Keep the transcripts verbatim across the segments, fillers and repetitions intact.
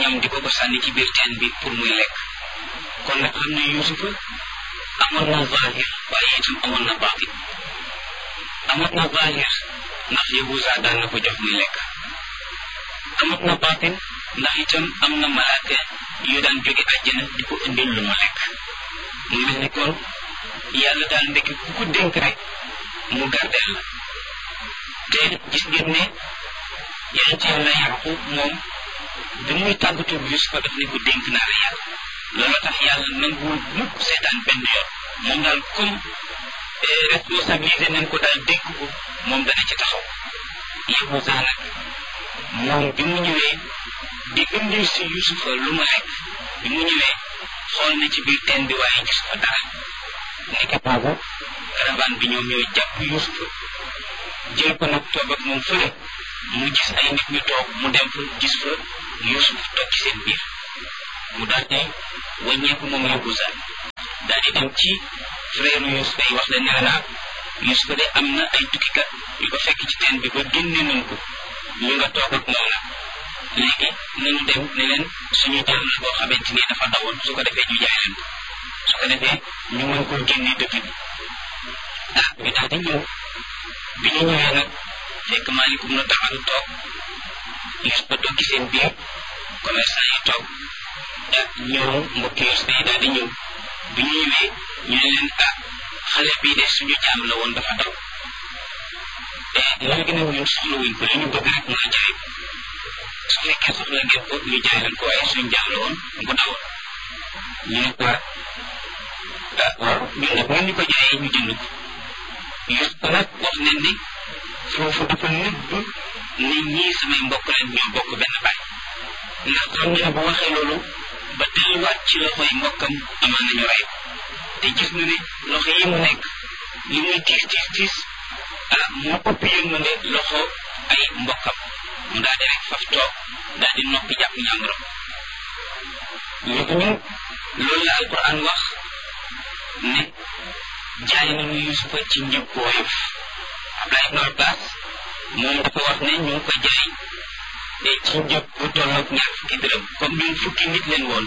doomam di ko ko sànni ci biir teen bi pour muy lekk kon nag xam ne Yuusufa amoon na zahir waaye itam amoon na baatin amoon na zahir ndax Yahuza daan na ko jox muy lekk amoon na baatin ndax itam am na malaaka yu daan jóge àjjana di ko indil lu mu lekk mu mel ni kon yàlla daal ndekki ku ko dénk rek mu gardeel la te gis ngeen ne yonent yàlla Yaqub moom bi muy tàggatoo Yuusufa daf ne ko dénk naa la yàlla looloo tax yàlla nanguwul mukk seetaan benn yoon moom daal comme responsabilisé nañ ko daal dénk ko moom dana ci taxaw Yahuza nag moom bi mu ñëwee di indil si Yuusufa lu mu lekk bi mu ñëwee xool na ci biir teen bi waaye gis fa dara nekk boobu caravane bi ñoom ñooy jàpp Yuusufa jël ko nag toog ak moom fële mu gis ay nit ñu toog mu dem fa gis fa Yuusuf toog ci seen biir mu daal di wàññeeku moom Yahuza daal di dem ci frère Yuusufa yi wax leen ne la Yuusufa de am na ay tukkikat yu ko fekk ci teen bi ba génne nañ ko ñu nga toog ak moom nag léegi nañu dem ne leen suñu jàll la boo xamante ni dafa dawoon su ko defee ñu jaay leen ko su ko defee ñu mën koo génne dëkk bi ah ñu daal di ñëw bi ñu ñëwee nag fekk maalikum na taxalu toog Yuusufa toog ci seen biir commerçant yi toog ak ñëw mbokki Yuusufa yi daal di ñëw bi ñu ñëwee ñu ne leen ah xale bii de suñu jaam la woon dafa daw te léegi nag ñun soxla wuñ ko li ñu bëgg rek mooy jaay ko su fekkee soxla ngeen ko ñu jaay leen ko waaye suñu jaam la woon bu dawoon ñu ne ko ah waaw ñun nag mën ñu ko jaayee ñu jënd ko Yuusufa nag wax nañ ni foofu dafa nëbb nit ñi samay mbokk leen ñoo bokk benn baay ndax xam ne bu waxee loolu ba delluwaat ci loxo yi mbokkam amaan nañu rey te gis na ne loxo yi mu nekk li muy tiis tiis tiis ah moo ëpp yërmande loxo ay mbokkam mu daal di rek faf toog daal di noppi jàpp ñàmbaram léegi ñun loolu la alquran wax ne jaay nañu Yuusufa ci njëg bu woyof Abdullah ibn Abbas moom dafa wax ne ñu ngi ko jaay te ci njëg bu tolloog ñaar fukki dërëm comme ñun fukki nit leen woon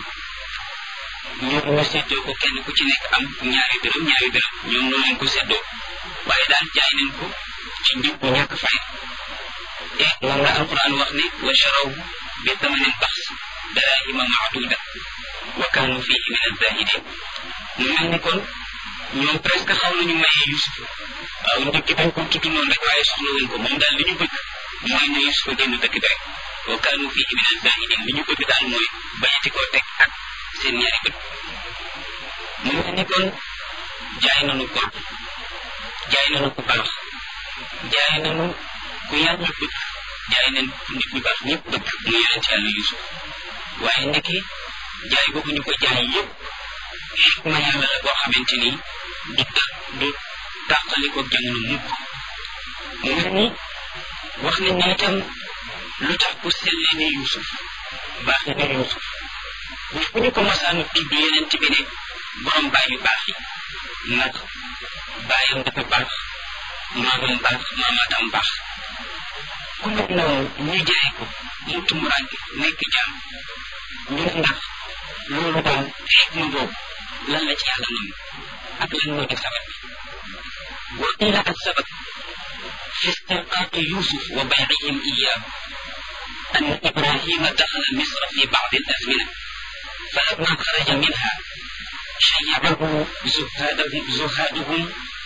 ñoom ñu seddoo ko kenn ku ci nekk am ñaari dërëm ñaari dërëm ñoom noonu leen ko seddoo waaye daal jaay nañ ko ci njëg bu ñàkk fay te moom la alquran wax ne wa sharawhu bi thamanin baxs daraahima maaduda wa kaanu fiihi min az-zaahidin mu mel ni kon ñoom presque xaw nañu mayee Yuusufa waaw njëkk dañ ko tudd noonu rek waaye soxla wuñ ko moom daal li ñu bëgg mooy ne Yuusufa génn dëkk bi rek wa kaanu fiihi min az-zaahidin li ñu bëgg daal mooy bañati koo teg ak seen ñaari bët mu mel ni kon jaay nañu ko jaay nañu ku baax jaay nañu ku yàlla bëgg jaay nañ nit ñu baax ñëpp bëgg mu yonent yàlla Yuusuf waaye ndeke jaay boobu ñu ko jaay yëpp xikma yàlla la boo xamante ni du ta du tàqali ko jamono mukk mu mel ni wax nañ ne itam lu tax ku sellee ne Yuusuf baax ne Yuusuf bis bu ñu ko masaanu tudd yonent bi ne borom baay yu baax yi nag baayam dafa baax maamam baax maamaatam baax ku mel noonu ñu jaay ko mu tumuraanke nekk jaam ñu ne ndax loolu daal xikma boobu lan la ci yàlla noonu ak lan moo di sabab bi wa qiila ak sabab fi istirqaaqi Yuusuf wa bay'ihim iyyaahu an Ibrahima daxala Misra fi ba'di al-azmina falammaa xaraja minhaa shayyacahu zuhaaduhum